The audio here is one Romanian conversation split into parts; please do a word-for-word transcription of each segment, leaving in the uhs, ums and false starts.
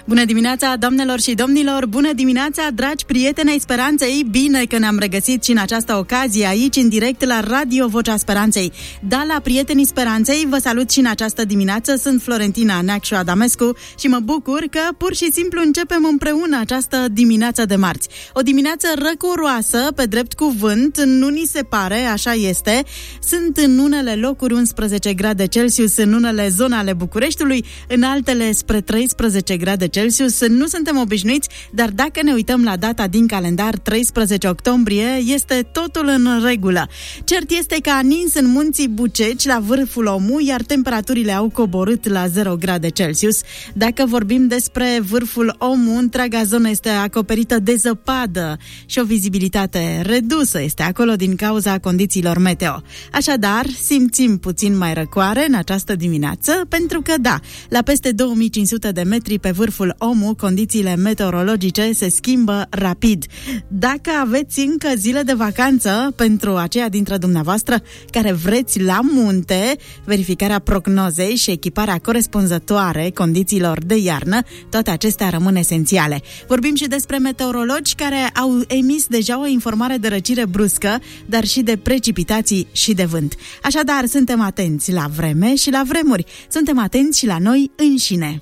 Bună dimineața, doamnelor și domnilor! Bună dimineața, dragi prieteni ai Speranței! Bine că ne-am regăsit și în această ocazie aici, în direct la Radio Vocea Speranței. Da, la prietenii Speranței, vă salut și în această dimineață. Sunt Florentina Neacșu Adamescu și mă bucur că pur și simplu începem împreună această dimineață de marți. O dimineață răcoroasă, pe drept cuvânt, nu ni se pare, așa este. Sunt în unele locuri unsprezece grade Celsius, în unele zone ale Bucureștiului, în altele spre treisprezece grade Celsius. Nu suntem obișnuiți, dar dacă ne uităm la data din calendar, treisprezece octombrie, este totul în regulă. Cert este că a nins în munții Buceci, la vârful Omu, iar temperaturile au coborât la zero grade Celsius. Dacă vorbim despre vârful Omu, întreaga zonă este acoperită de zăpadă și o vizibilitate redusă este acolo din cauza condițiilor meteo. Așadar, simțim puțin mai răcoare în această dimineață, pentru că da, la peste două mii cinci sute de metri pe vârful Omu, condițiile meteorologice se schimbă rapid. Dacă aveți încă zile de vacanță pentru aceia dintre dumneavoastră care vreți la munte, verificarea prognozei și echiparea corespunzătoare condițiilor de iarnă, toate acestea rămân esențiale. Vorbim și despre meteorologi care au emis deja o informare de răcire bruscă, dar și de precipitații și de vânt. Așadar, suntem atenți la vreme și la vremuri. Suntem atenți și la noi înșine.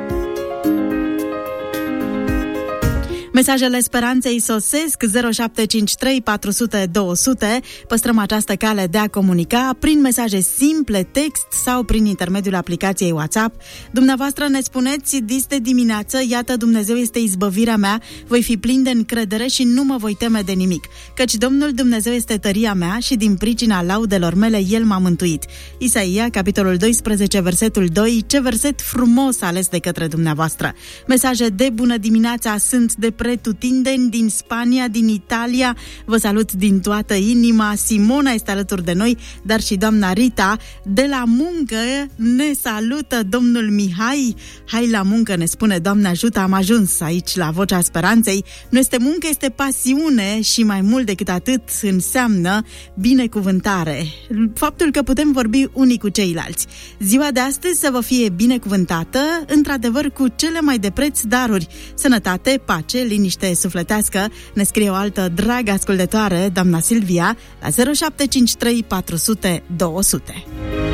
Mesajele Speranței sosesc zero șapte cinci trei patru zero zero două zero zero. Păstrăm această cale de a comunica prin mesaje simple, text sau prin intermediul aplicației WhatsApp. Dumneavoastră ne spuneți dis de dimineață: iată, Dumnezeu este izbăvirea mea, voi fi plin de încredere și nu mă voi teme de nimic, căci Domnul Dumnezeu este tăria mea și din pricina laudelor mele El m-a mântuit. Isaia, capitolul doisprezece, versetul doi. Ce verset frumos ales de către dumneavoastră. Mesaje de bună dimineața sunt de pretutindeni din Spania, din Italia. Vă salut din toată inima. Simona este alături de noi, dar și doamna Rita. De la muncă ne salută domnul Mihai. Hai la muncă, ne spune Doamne ajută, am ajuns aici la Vocea Speranței. Nu este muncă, este pasiune și mai mult decât atât înseamnă binecuvântare. Faptul că putem vorbi unii cu ceilalți. Ziua de astăzi să vă fie binecuvântată, într-adevăr cu cele mai de preț daruri: sănătate, pace, liniște sufletească. Ne scrie o altă dragă ascultătoare, doamna Silvia, la zero șapte cinci trei patru zero zero două zero zero.